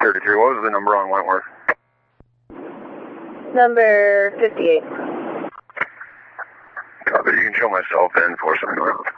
33. What was the number on Wentworth? Number 58. Copy. You can show myself in for something around.